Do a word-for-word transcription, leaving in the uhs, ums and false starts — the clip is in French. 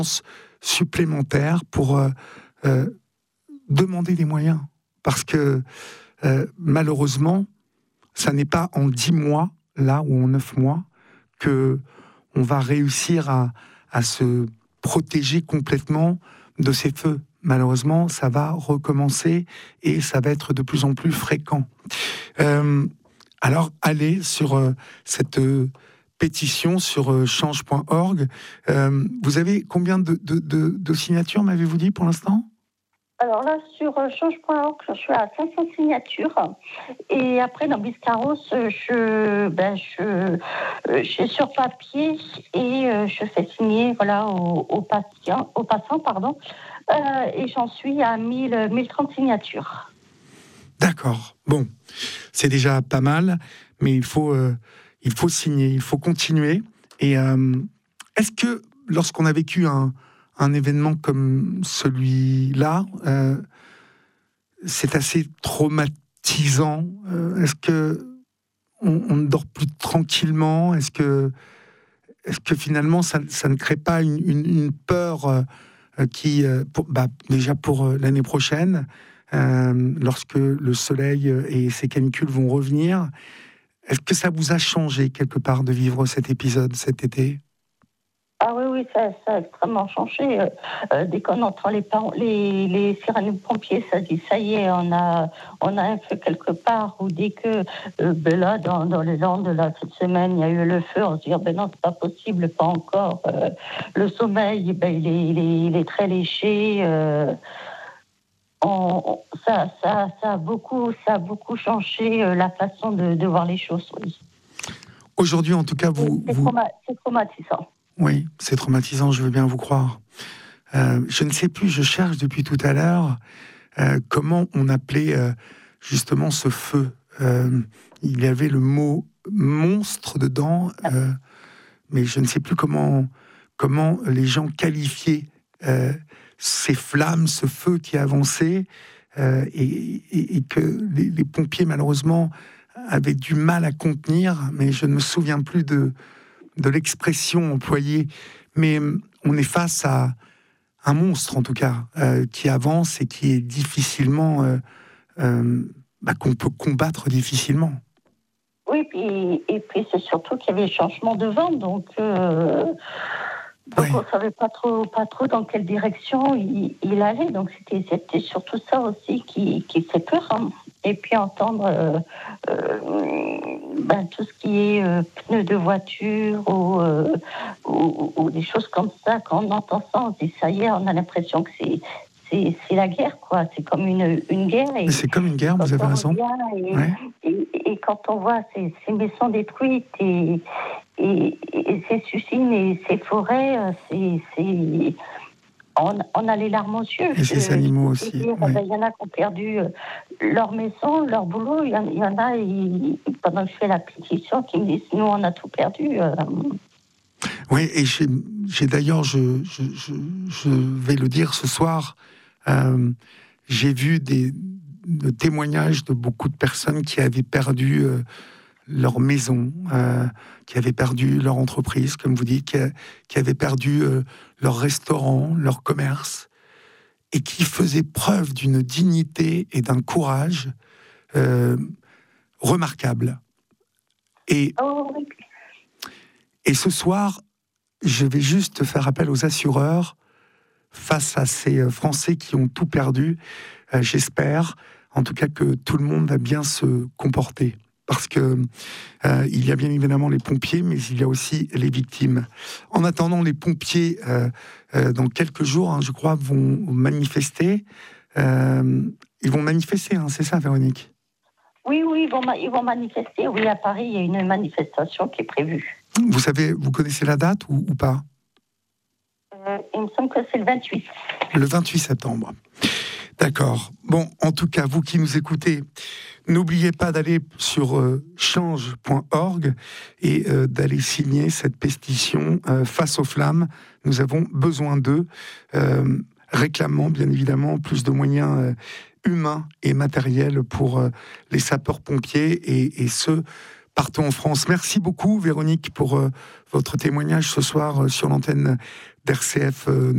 supplémentaires pour euh, euh, demander des moyens. Parce que euh, malheureusement, ça n'est pas en dix mois, là, ou en neuf mois, que on va réussir à, à se protéger complètement de ces feux. Malheureusement, ça va recommencer et ça va être de plus en plus fréquent. Euh, alors, allez sur euh, cette euh, pétition sur euh, change point org. Euh, vous avez combien de, de, de, de signatures, m'avez-vous dit, pour l'instant ? Alors là, sur euh, change point org, je suis à cinq cents signatures. Et après, dans Biscarros, je, ben, je, euh, je suis sur papier et euh, je fais signer voilà, aux, aux, patients, aux passants. Pardon, euh, et j'en suis à mille, mille trente signatures. D'accord. Bon, c'est déjà pas mal, mais il faut, euh, il faut signer, il faut continuer. Et euh, est-ce que lorsqu'on a vécu un... un événement comme celui-là, euh, c'est assez traumatisant. Euh, est-ce que on, on ne dort plus tranquillement ? Est-ce que, est-ce que finalement ça, ça ne crée pas une, une, une peur euh, qui, euh, pour, bah, déjà pour euh, l'année prochaine, euh, lorsque le soleil et ses canicules vont revenir, est-ce que ça vous a changé quelque part de vivre cet épisode cet été ? Ah oui, oui, ça, ça a extrêmement changé. Euh, dès qu'on entend les, les, les sirènes pompiers, ça dit ça y est, on a, on a un feu quelque part. Ou dès que, euh, ben là, dans, dans les Landes, là, cette semaine, il y a eu le feu, on se dit, oh, ben non, c'est pas possible, pas encore. Euh, le sommeil, ben, il, est, il, est, il est très léché. Euh, on, on, ça, ça, ça, a beaucoup, ça a beaucoup changé euh, la façon de, de voir les choses, oui. Aujourd'hui, en tout cas, vous... C'est, vous... trauma- c'est traumatisant. Oui, c'est traumatisant, je veux bien vous croire. Euh, je ne sais plus, je cherche depuis tout à l'heure euh, comment on appelait euh, justement ce feu. Euh, il y avait le mot monstre dedans, euh, mais je ne sais plus comment, comment les gens qualifiaient euh, ces flammes, ce feu qui avançait, euh, et, et, et que les, les pompiers, malheureusement, avaient du mal à contenir, mais je ne me souviens plus de... de l'expression employée, mais on est face à un monstre, en tout cas, euh, qui avance et qui est difficilement... Euh, euh, bah, qu'on peut combattre difficilement. Oui, puis, et puis c'est surtout qu'il y avait changement de vent, donc, euh, donc ouais. On ne savait pas trop, pas trop dans quelle direction il, il allait, donc c'était, c'était surtout ça aussi qui, qui fait peur. Hein. Et puis entendre euh, euh, ben, tout ce qui est euh, pneus de voiture ou, euh, ou, ou des choses comme ça, quand on entend ça, on se dit ça y est, on a l'impression que c'est, c'est, c'est la guerre, quoi. C'est comme une, une guerre. Et, c'est comme une guerre, vous avez raison. Et, ouais. et, et quand on voit ces, ces maisons détruites et, et, et ces usines et ces forêts, c'est... c'est On, on a les larmes aux yeux. Et ces animaux aussi. Il oui. ben, y en a qui ont perdu leur maison, leur boulot. Il y en, il y en a, ils, pendant que je fais la pétition, qui me disent nous, on a tout perdu. Euh... Oui, et j'ai, j'ai d'ailleurs, je, je, je, je vais le dire ce soir, euh, j'ai vu des, des témoignages de beaucoup de personnes qui avaient perdu euh, leur maison, euh, qui avaient perdu leur entreprise, comme vous dites, qui, qui avaient perdu euh, leur restaurant, leur commerce, et qui faisaient preuve d'une dignité et d'un courage euh, remarquables. Et, oh, oui. et ce soir, je vais juste faire appel aux assureurs face à ces Français qui ont tout perdu. Euh, j'espère, en tout cas, que tout le monde va bien se comporter. Parce que euh, il y a bien évidemment les pompiers, mais il y a aussi les victimes. En attendant, les pompiers, euh, euh, dans quelques jours, hein, je crois, vont manifester. Euh, ils vont manifester, hein, c'est ça, Véronique ? Oui, oui, ils vont, ils vont manifester. Oui, à Paris, il y a une manifestation qui est prévue. Vous savez, vous connaissez la date ou, ou pas ? euh, Il me semble que c'est le vingt-huit. Le vingt-huit septembre. D'accord. Bon, en tout cas, vous qui nous écoutez, n'oubliez pas d'aller sur euh, change point org et euh, d'aller signer cette pétition euh, face aux flammes. Nous avons besoin d'eux, euh, réclamant bien évidemment plus de moyens euh, humains et matériels pour euh, les sapeurs-pompiers et, et ceux partout en France. Merci beaucoup, Véronique, pour euh, votre témoignage ce soir euh, sur l'antenne d'R C F. Euh,